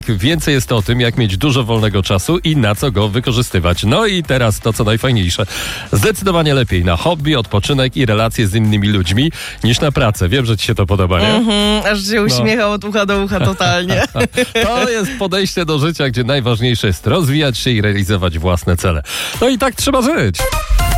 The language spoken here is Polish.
Więcej jest o tym, jak mieć dużo wolnego czasu i na co go wykorzystywać. No i teraz to, co najfajniejsze. Zdecydowanie lepiej na hobby, odpoczynek i relacje z innymi ludźmi niż na pracę. Wiem, że ci się to podoba, nie? Aż się uśmiechał od ucha do ucha totalnie. To jest podejście do życia, gdzie najważniejsze jest rozwijać się i realizować własne cele. No i tak trzeba żyć.